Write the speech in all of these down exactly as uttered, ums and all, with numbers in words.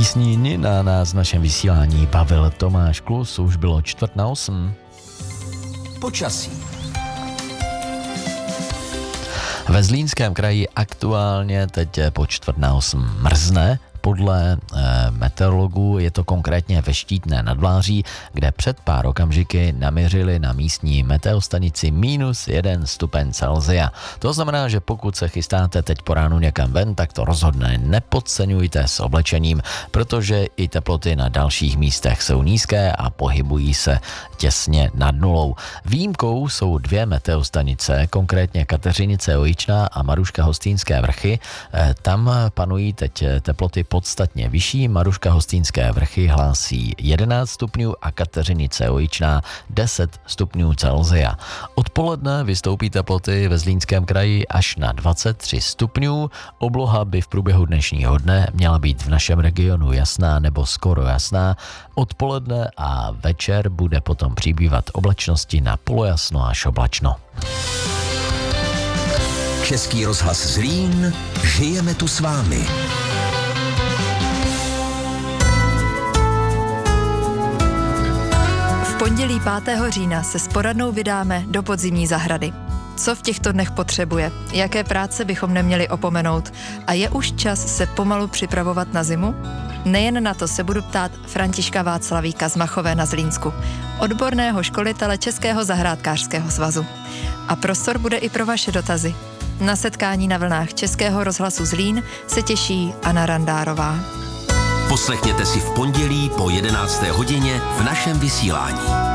písní Nina nás v našem vysílání bavil Tomáš Klus, už bylo čtvrt na osm. Počasí. Ve Zlínském kraji aktuálně teď po čtvrt na osm mrzne. Podle e, meteorologů je to konkrétně ve Štítné nad Vláří, kde před pár okamžiky naměřili na místní meteostanici minus jeden stupeň Celsia. To znamená, že pokud se chystáte teď po ránu někam ven, tak to rozhodně nepodceňujte s oblečením, protože i teploty na dalších místech jsou nízké a pohybují se těsně nad nulou. Výjimkou jsou dvě meteostanice, konkrétně Kateřinice Ojičná a Maruška Hostýnské vrchy. E, tam panují teď teploty podstatně vyšší. Maruška Hostýnské vrchy hlásí jedenáct stupňů a Kateřinice Ojičná deset stupňů Celsia. Odpoledne vystoupí teploty ve Zlínském kraji až na dvacet tři stupňů. Obloha by v průběhu dnešního dne měla být v našem regionu jasná nebo skoro jasná. Odpoledne a večer bude potom přibývat oblačnosti na polojasno až oblačno. Český rozhlas Zlín, žijeme tu s vámi. V pondělí pátého října se s poradnou vydáme do podzimní zahrady. Co v těchto dnech potřebuje? Jaké práce bychom neměli opomenout? A je už čas se pomalu připravovat na zimu? Nejen na to se budu ptát Františka Václavíka z Machové na Zlínsku, odborného školitele Českého zahrádkářského svazu. A prostor bude i pro vaše dotazy. Na setkání na vlnách Českého rozhlasu Zlín se těší Anna Randárová. Poslechněte si v pondělí po jedenácté hodině v našem vysílání.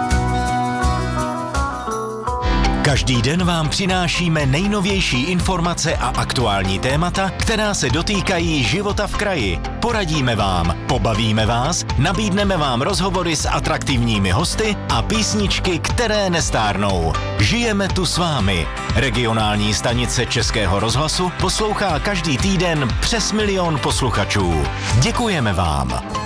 Každý den vám přinášíme nejnovější informace a aktuální témata, která se dotýkají života v kraji. Poradíme vám, pobavíme vás, nabídneme vám rozhovory s atraktivními hosty a písničky, které nestárnou. Žijeme tu s vámi. Regionální stanice Českého rozhlasu poslouchá každý týden přes milion posluchačů. Děkujeme vám.